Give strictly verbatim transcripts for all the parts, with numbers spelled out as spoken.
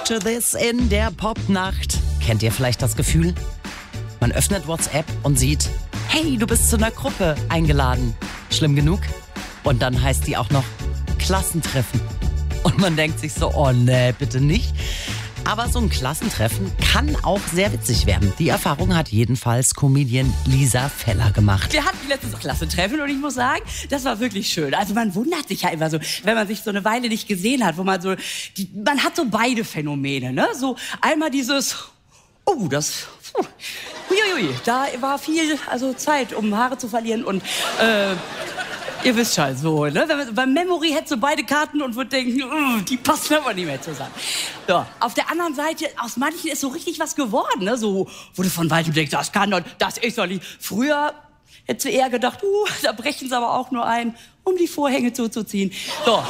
to This in der Popnacht. Kennt ihr vielleicht das Gefühl? Man öffnet WhatsApp und sieht, hey, du bist zu einer Gruppe eingeladen. Schlimm genug? Und dann heißt die auch noch Klassentreffen. Und man denkt sich so, oh nee, bitte nicht. Aber so ein Klassentreffen kann auch sehr witzig werden. Die Erfahrung hat jedenfalls Comedian Lisa Feller gemacht. Wir hatten letztens Klassentreffen und ich muss sagen, das war wirklich schön. Also man wundert sich ja immer so, wenn man sich so eine Weile nicht gesehen hat, wo man so, die, man hat so beide Phänomene, ne? So einmal dieses, oh, das, uiuiui, da war viel, also Zeit, um Haare zu verlieren und, äh, ihr wisst schon, so, ne? Beim Memory hättest du beide Karten und würd denken, uh, die passen aber nicht mehr zusammen. So, auf der anderen Seite, aus manchen ist so richtig was geworden, ne? So, wo du von weitem denkst, das kann doch, das ist doch nicht. Früher hättest du eher gedacht, uh, da brechen sie aber auch nur ein, um die Vorhänge zuzuziehen. So.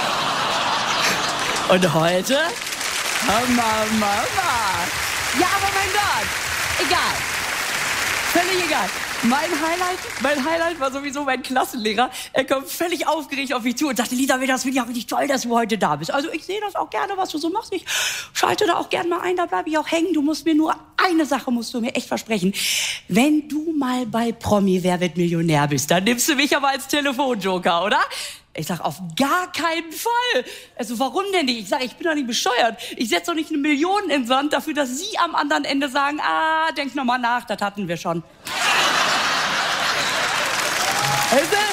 Und heute? Mama, Mama. Ja, aber mein Gott, egal. Völlig egal. Mein Highlight, mein Highlight war sowieso mein Klassenlehrer. Er kommt völlig aufgeregt auf mich zu und sagte, Lisa, das finde ich auch richtig toll, dass du heute da bist. Also ich sehe das auch gerne, was du so machst. Ich schalte da auch gerne mal ein, da bleibe ich auch hängen. Du musst mir nur eine Sache, musst du mir echt versprechen. Wenn du mal bei Promi Wer wird Millionär bist, dann nimmst du mich aber als Telefonjoker, oder? Ich sag, auf gar keinen Fall. Also warum denn nicht? Ich sag, ich bin doch nicht bescheuert. Ich setze doch nicht eine Million in den Sand dafür, dass Sie am anderen Ende sagen, ah, denk noch mal nach, das hatten wir schon. Is it?